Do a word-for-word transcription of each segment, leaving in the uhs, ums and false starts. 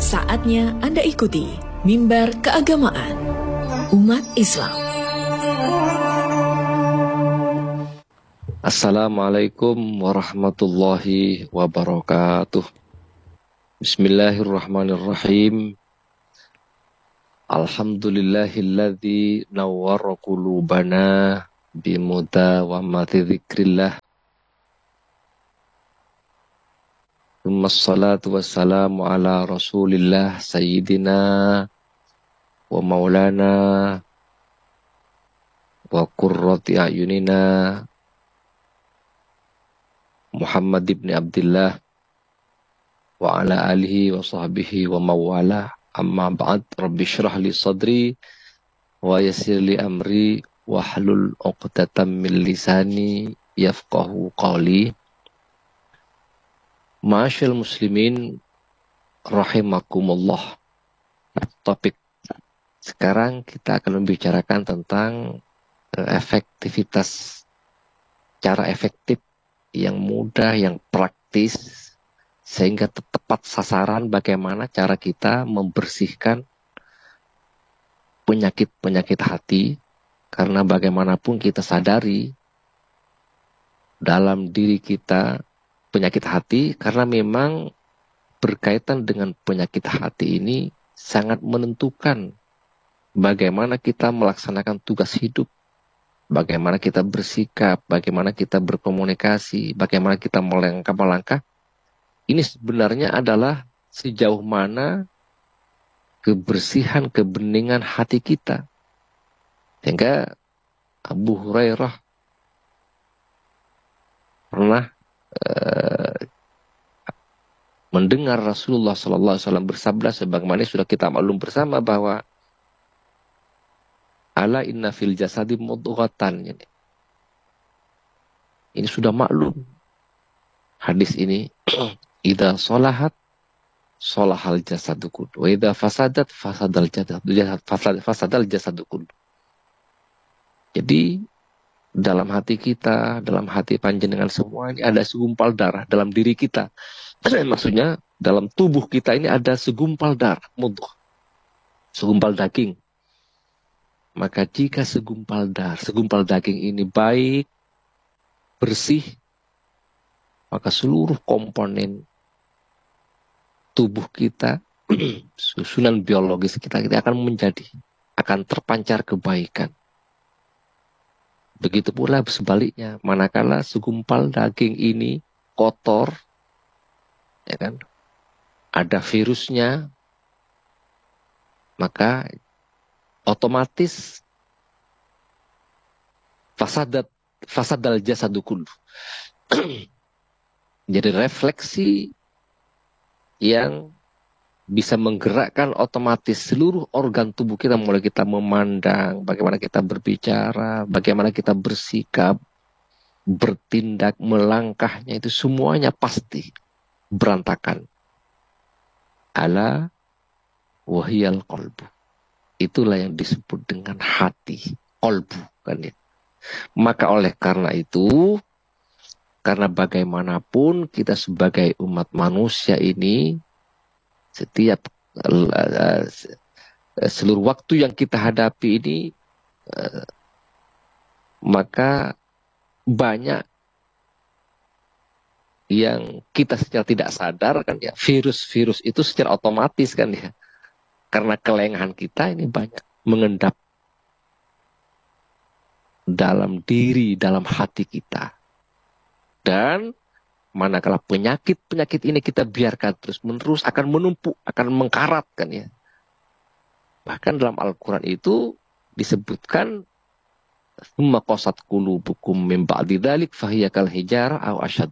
Saatnya Anda ikuti Mimbar Keagamaan Umat Islam. Assalamualaikum warahmatullahi wabarakatuh. Bismillahirrahmanirrahim. Alhamdulillahilladzi nawwara qulubana bimudawamati dzikrillah. Wassalatu wassalamu ala Rasulillah sayyidina wa maulana wa qurrati a'yunina Muhammad ibn Abdullah wa ala alihi wa sahbihi wa mawala. Amma ba'd, rabbi syrah li sadri wa yassir li amri wa hlul 'uqdatam min lisani yafqahu qawli. Ma'asyil muslimin rahimakumullah. Topik sekarang kita akan membicarakan tentang efektivitas, cara efektif yang mudah, yang praktis, sehingga tepat sasaran bagaimana cara kita membersihkan penyakit-penyakit hati. Karena bagaimanapun kita sadari dalam diri kita penyakit hati, karena memang berkaitan dengan penyakit hati ini sangat menentukan bagaimana kita melaksanakan tugas hidup, bagaimana kita bersikap, bagaimana kita berkomunikasi, bagaimana kita melangkah-melangkah. Ini sebenarnya adalah sejauh mana kebersihan, kebeningan hati kita. Sehingga Abu Hurairah pernah uh, mendengar Rasulullah shallallahu alaihi wasallam bersabda, sebagaimana sudah kita maklum bersama bahwa ala inna fil jasadi mudghatan. Ini sudah maklum hadis ini. Idza sholahat sholahal jasadu kullu wa idza fasadat fasadal jasad fasadal jasadu kullu. Jadi dalam hati kita, dalam hati panjenengan semua ini ada segumpal darah dalam diri kita. Maksudnya dalam tubuh kita ini ada segumpal darah, mudghah, segumpal daging. Maka jika segumpal darah, segumpal daging ini baik, bersih, maka seluruh komponen tubuh kita, susunan biologis kita, kita akan menjadi, akan terpancar kebaikan. Begitu pula sebaliknya, manakala segumpal daging ini kotor, ya kan, ada virusnya, maka otomatis fasadat fasadal jasadu kullu. Jadi refleksi yang bisa menggerakkan otomatis seluruh organ tubuh kita, mulai kita memandang, bagaimana kita berbicara, bagaimana kita bersikap, bertindak, melangkahnya, itu semuanya pasti berantakan. Ala wahyal qalbu. Itulah yang disebut dengan hati, qalbu kan ya. Maka oleh karena itu, karena bagaimanapun kita sebagai umat manusia ini, setiap uh, seluruh waktu yang kita hadapi ini, uh, maka banyak yang kita secara tidak sadar kan ya, virus-virus itu secara otomatis kan ya, karena kelengahan kita ini banyak mengendap dalam diri, dalam hati kita. Dan manakala penyakit-penyakit ini kita biarkan terus-menerus, akan menumpuk, akan mengkarat kan ya. Bahkan dalam Al-Quran itu disebutkan summa qasat qulubukum min ba'di dzalik fahiya kal hijarah aw asyad.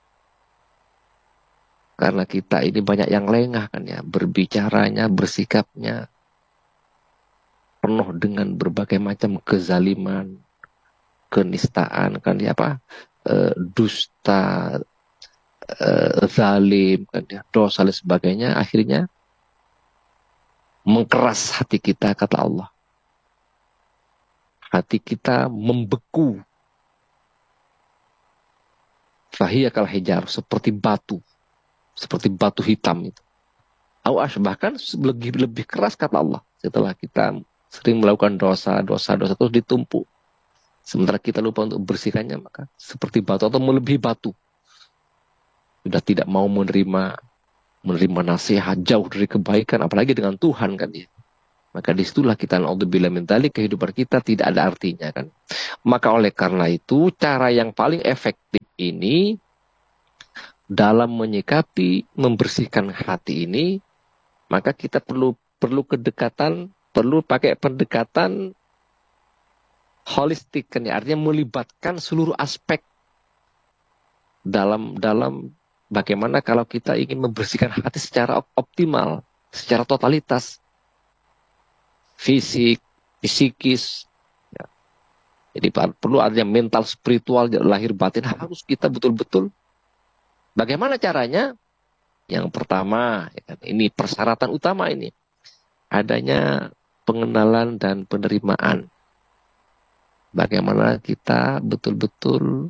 Karena kita ini banyak yang lengah kan ya, berbicaranya, bersikapnya penuh dengan berbagai macam kezaliman, kenistaan kan ya, apa? Uh, dusta, uh, zalim, kan ya, dosa dan sebagainya, akhirnya mengkeras hati kita, kata Allah. Hati kita membeku. Fahiyya kal hijar, seperti batu, seperti batu hitam itu. Awash, bahkan lebih lebih keras kata Allah. Setelah kita sering melakukan dosa, dosa, dosa terus ditumpuk. Sementara kita lupa untuk bersihkannya, maka seperti batu atau melebihi batu. Sudah tidak mau menerima menerima nasihat, jauh dari kebaikan, apalagi dengan Tuhan kan ya. Maka disitulah kita naudzubillah min dzalik, kehidupan kita tidak ada artinya kan. Maka oleh karena itu cara yang paling efektif ini dalam menyikapi membersihkan hati ini, maka kita perlu perlu kedekatan, perlu pakai pendekatan holistik kan ya, artinya melibatkan seluruh aspek dalam dalam bagaimana kalau kita ingin membersihkan hati secara optimal, secara totalitas, fisik, psikis. Ya. Jadi perlu adanya mental, spiritual, lahir batin harus kita betul-betul. Bagaimana caranya? Yang pertama, ya kan, ini persyaratan utama ini, adanya pengenalan dan penerimaan. Bagaimana kita betul-betul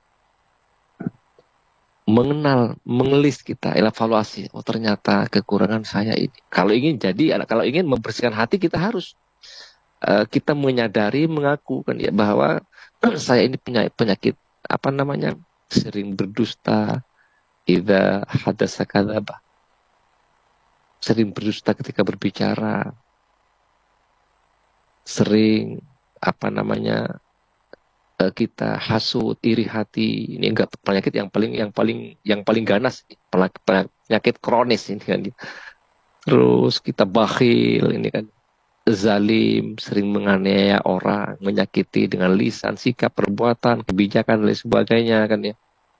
mengenal, mengelis kita, evaluasi. Oh ternyata kekurangan saya ini. Kalau ingin jadi, kalau ingin membersihkan hati, kita harus uh, kita menyadari, mengaku kan ya bahwa saya ini punya penyakit apa namanya, sering berdusta, idza hadasa kadzaba, sering berdusta ketika berbicara, sering apa namanya kita hasut, iri hati. Ini enggak penyakit yang paling yang paling yang paling ganas, penyakit kronis ini kan. Terus kita bakhil ini kan, zalim, sering menganiaya orang, menyakiti dengan lisan, sikap, perbuatan, kebijakan dan lain sebagainya kan ya.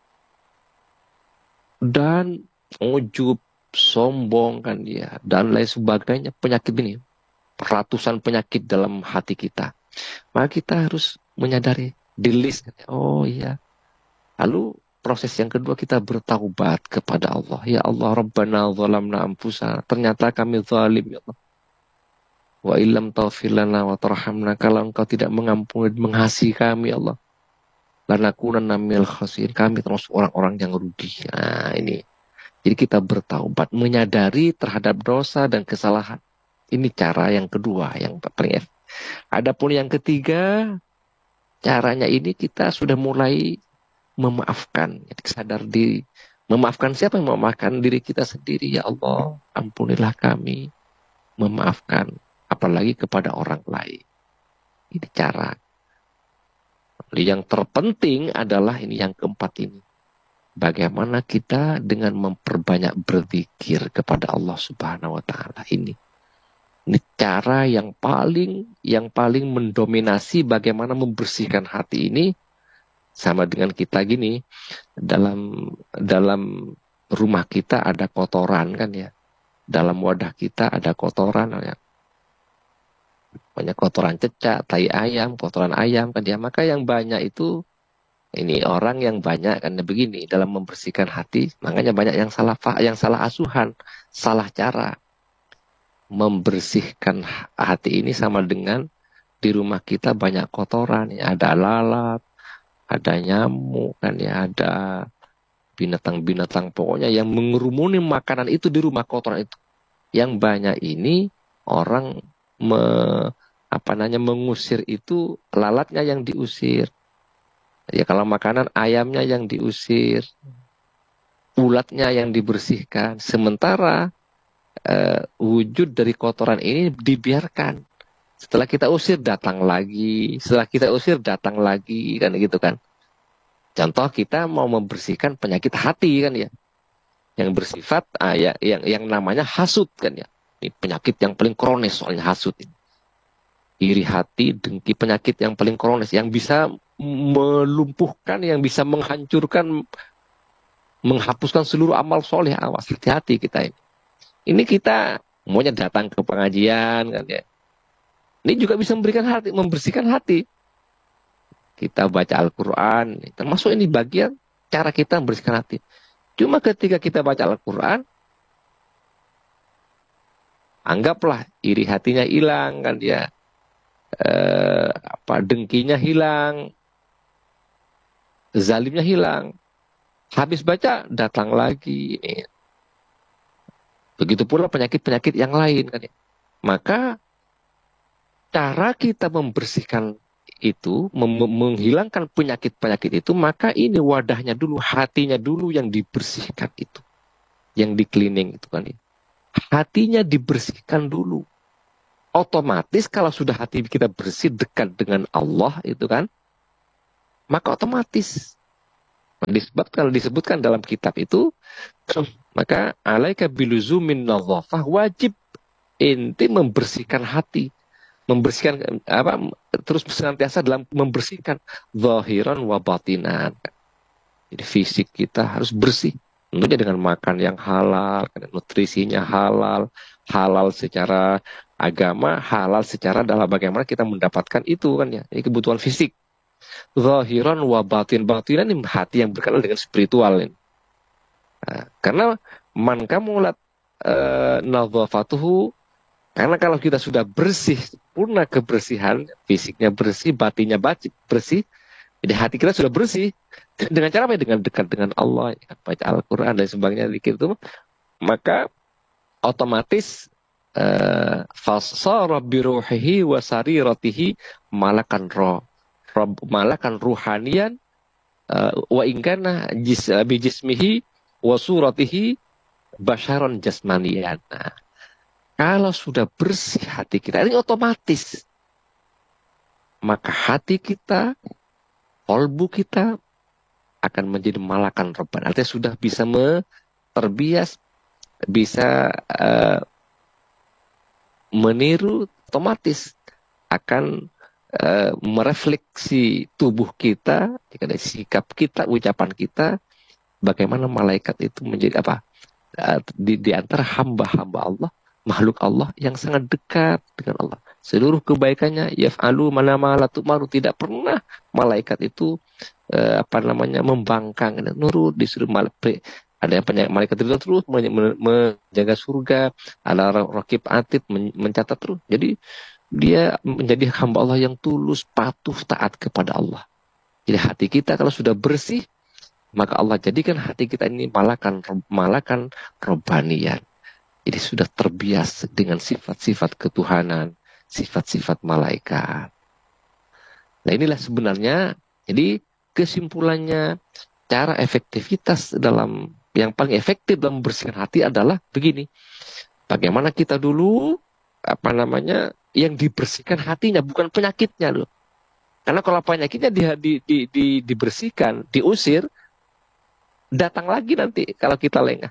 Dan ujub, sombong kan dia, dan lain sebagainya. Penyakit ini, ratusan penyakit dalam hati kita. Maka kita harus menyadari, di list. Oh iya. Lalu proses yang kedua, kita bertaubat kepada Allah. Ya Allah, Rabbana zalamna anfusana. Ternyata kami zalim ya Allah. Wa illam taghfir lana wa tarhamna, kalau Engkau tidak mengampuni dan mengasihi kami ya Allah, lanakunanna minal khasirin, kami termasuk orang-orang yang rugi. Nah ini. Jadi kita bertaubat, menyadari terhadap dosa dan kesalahan. Ini cara yang kedua, yang paling efektif. Adapun yang ketiga, caranya ini kita sudah mulai memaafkan, sadar diri. Memaafkan siapa? Yang memaafkan diri kita sendiri. Ya Allah, ampunilah kami. Memaafkan, apalagi kepada orang lain. Ini cara. Yang terpenting adalah ini yang keempat ini. Bagaimana kita dengan memperbanyak berzikir kepada Allah Subhanahu wa taala ini. Ini cara yang paling yang paling mendominasi bagaimana membersihkan hati ini. Sama dengan kita gini, dalam dalam rumah kita ada kotoran kan ya. Dalam wadah kita ada kotoran ya. Banyak kotoran cecak, tai ayam, kotoran ayam kan ya. Maka yang banyak itu ini orang yang banyak kan begini dalam membersihkan hati, makanya banyak yang salah yang salah asuhan, salah cara. Membersihkan hati ini sama dengan di rumah kita banyak kotoran ya, ada lalat, ada nyamuk kan ya, ada binatang-binatang pokoknya yang mengerumuni makanan itu di rumah kotoran itu. Yang banyak ini orang me, apa namanya mengusir itu, lalatnya yang diusir. Ya kalau makanan ayamnya yang diusir, ulatnya yang dibersihkan. Sementara Uh, wujud dari kotoran ini dibiarkan. Setelah kita usir datang lagi, setelah kita usir datang lagi kan gitu kan. Contoh kita mau membersihkan penyakit hati kan ya, yang bersifat ah, ya, yang yang namanya hasut kan ya. Ini penyakit yang paling kronis soalnya hasut ini. Iri hati, dengki, penyakit yang paling kronis yang bisa melumpuhkan, yang bisa menghancurkan, menghapuskan seluruh amal soleh. Awas, hati-hati kita ini. Ini kita maunya datang ke pengajian kan ya. Ini juga bisa memberikan hati, membersihkan hati. Kita baca Al-Quran, termasuk ini bagian cara kita membersihkan hati. Cuma ketika kita baca Al-Quran, anggaplah iri hatinya hilang kan dia, eh, apa dengkinya hilang, zalimnya hilang. Habis baca datang lagi. Ini. Begitu pula penyakit-penyakit yang lain kan ya. Maka cara kita membersihkan itu, mem menghilangkan penyakit-penyakit itu, maka ini wadahnya dulu, hatinya dulu yang dibersihkan itu. Yang di cleaning itu kan ya. Hatinya dibersihkan dulu. Otomatis kalau sudah hati kita bersih dekat dengan Allah itu kan, maka otomatis disebut, kalau disebutkan dalam kitab itu, maka alaika biluzumin nadhafah, wajib inti membersihkan hati, membersihkan apa, terus senantiasa dalam membersihkan zahiran wa batinan. Jadi fisik kita harus bersih, tentunya dengan makan yang halal, nutrisinya halal, halal secara agama, halal secara dalam bagaimana kita mendapatkan itu kan ya, ini kebutuhan fisik. Zahiran wa batin, batinan ini hati yang berkenaan dengan spiritual ini. Nah, karena man kamulat uh, nadhafatuhu, karena kalau kita sudah bersih, purna kebersihan, fisiknya bersih, batinnya bersih, jadi hati kita sudah bersih. Dengan cara apa? Dengan dekat dengan Allah, baca Al-Quran dan sebagainya, zikir itu, maka otomatis fasara biruhihi wa sariratihi malakan roh, malakan ruhanian, wa ingkana bijismihi wa suratihi basyaron jasmanian. Nah, kalau sudah bersih hati kita, ini otomatis, maka hati kita, kolbu kita akan menjadi malakan robban. Artinya sudah bisa terbias, bisa uh, meniru, otomatis akan uh, merefleksi tubuh kita, sikap kita, ucapan kita, bagaimana malaikat itu menjadi apa? Uh, di, di antara hamba-hamba Allah, makhluk Allah yang sangat dekat dengan Allah. Seluruh kebaikannya yaf'alu manama la tu'maru, tidak pernah malaikat itu eh, apa namanya membangkang, nurut disuruh malaikat. Ada yang malaikat itu terus menjaga surga, ada raqib atid mencatat terus. Jadi dia menjadi hamba Allah yang tulus, patuh, taat kepada Allah. Jadi hati kita kalau sudah bersih, maka Allah jadikan hati kita ini malakan malakan robbanian. Jadi sudah terbias dengan sifat-sifat ketuhanan, sifat-sifat malaikat. Nah inilah sebenarnya, jadi kesimpulannya, cara efektivitas dalam, yang paling efektif dalam membersihkan hati adalah begini. Bagaimana kita dulu, apa namanya, yang dibersihkan hatinya, bukan penyakitnya loh. Karena kalau penyakitnya di, di, di, di, dibersihkan, diusir, datang lagi nanti kalau kita lengah.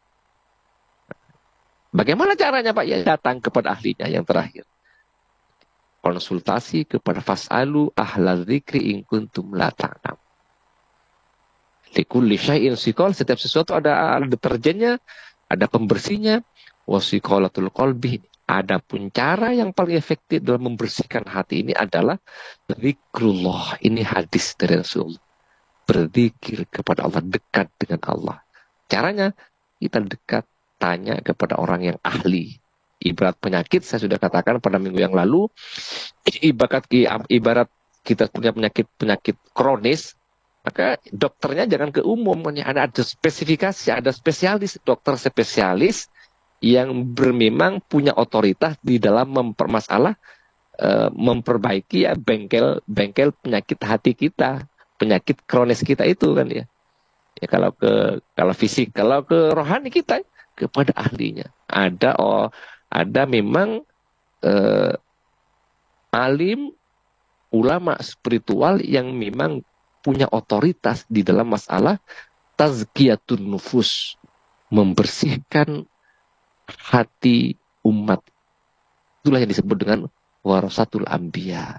Bagaimana caranya Pak? Ya datang kepada ahlinya yang terakhir. Konsultasi kepada fas'alu ahla dzikri in kuntum la ta'lam. Likulli syai'in siqal, setiap sesuatu ada, ada deterjennya, ada pembersihnya, wasiqalatul qalbi. Adapun cara yang paling efektif dalam membersihkan hati ini adalah zikrullah. Ini hadis dari Rasulullah. Berzikir kepada Allah, dekat dengan Allah. Caranya kita dekat, tanya kepada orang yang ahli. Ibarat penyakit, saya sudah katakan pada minggu yang lalu, ibarat, ibarat kita punya penyakit-penyakit kronis, maka dokternya jangan ke umum. Ada, ada spesifikasi, ada spesialis, dokter spesialis yang memang punya otoritas di dalam mempermasalah, e, memperbaiki ya bengkel-bengkel penyakit hati kita, penyakit kronis kita itu kan ya. Ya kalau ke kalau fisik, kalau ke rohani kita kepada ahlinya. Ada oh, ada memang eh, alim, ulama spiritual yang memang punya otoritas di dalam masalah tazkiyatun nufus, membersihkan hati umat. Itulah yang disebut dengan warasatul anbiya.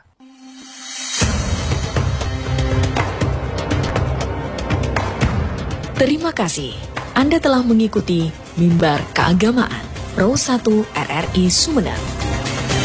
Terima kasih. Anda telah mengikuti Mimbar Keagamaan Pro satu R R I Sumeneb.